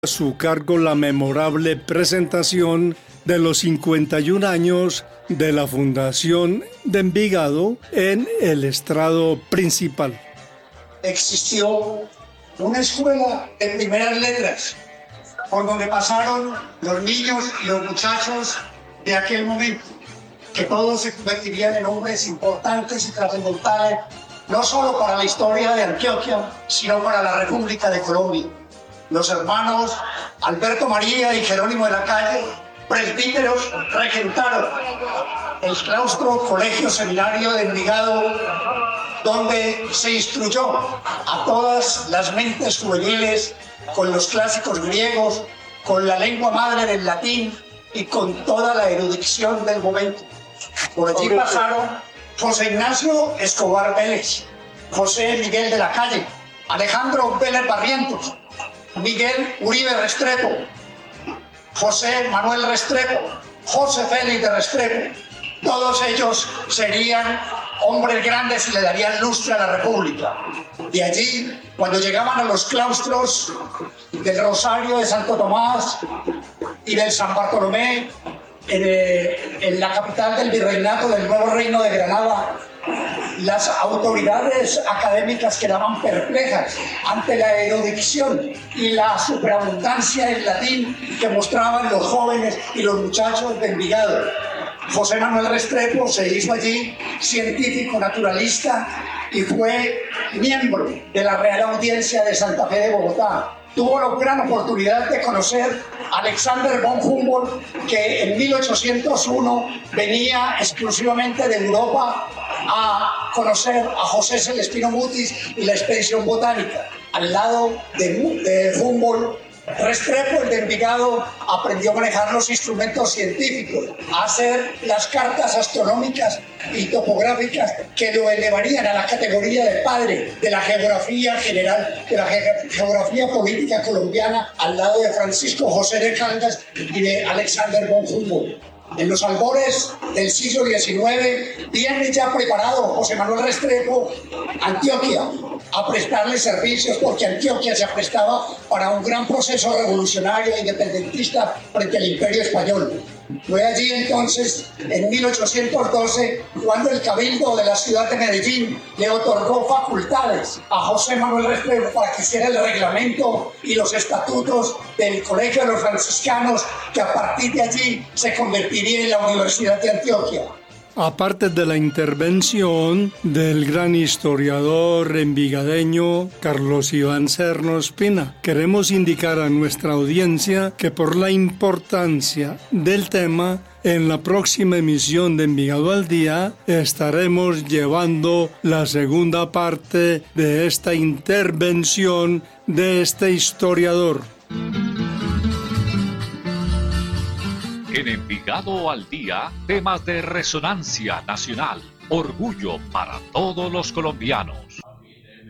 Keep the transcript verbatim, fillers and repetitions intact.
a su cargo la memorable presentación de los cincuenta y un años de la Fundación de Envigado en el estrado principal. Existió una escuela de primeras letras por donde pasaron los niños y los muchachos de aquel momento, que todos se convertirían en hombres importantes y trascendentales, no solo para la historia de Antioquia, sino para la República de Colombia. Los hermanos Alberto María y Jerónimo de la Calle, presbíteros, regentaron el claustro Colegio Seminario de Envigado, donde se instruyó a todas las mentes juveniles con los clásicos griegos, con la lengua madre del latín y con toda la erudición del momento. Por allí pasaron José Ignacio Escobar Vélez, José Miguel de la Calle, Alejandro Vélez Barrientos, Miguel Uribe Restrepo, José Manuel Restrepo, José Félix de Restrepo. Todos ellos serían hombres grandes y le darían lustre a la República. De allí, cuando llegaban a los claustros del Rosario de Santo Tomás y del San Bartolomé, en, eh, en la capital del virreinato del Nuevo Reino de Granada, las autoridades académicas quedaban perplejas ante la erudición y la superabundancia del latín que mostraban los jóvenes y los muchachos de Envigado. José Manuel Restrepo se hizo allí científico naturalista y fue miembro de la Real Audiencia de Santa Fe de Bogotá. Tuvo la gran oportunidad de conocer a Alexander von Humboldt, que en mil ochocientos uno venía exclusivamente de Europa a conocer a José Celestino Mutis y la expedición botánica. Al lado de, de Humboldt, Restrepo, el de Envigado, aprendió a manejar los instrumentos científicos, a hacer las cartas astronómicas y topográficas que lo elevarían a la categoría de padre de la geografía general, de la ge- geografía política colombiana, al lado de Francisco José de Caldas y de Alexander von Humboldt. En los albores del siglo diecinueve viene ya preparado José Manuel Restrepo Antioquia a prestarle servicios, porque Antioquia se prestaba para un gran proceso revolucionario e independentista frente al Imperio Español. Fue allí entonces, en mil ochocientos doce, cuando el Cabildo de la ciudad de Medellín le otorgó facultades a José Manuel Restrepo para que hiciera el reglamento y los estatutos del Colegio de los Franciscanos, que a partir de allí se convertiría en la Universidad de Antioquia. Aparte de la intervención del gran historiador envigadeño Carlos Iván Serno Espina, queremos indicar a nuestra audiencia que por la importancia del tema, en la próxima emisión de Envigado al Día estaremos llevando la segunda parte de esta intervención de este historiador. En Envigado al Día, temas de resonancia nacional, orgullo para todos los colombianos.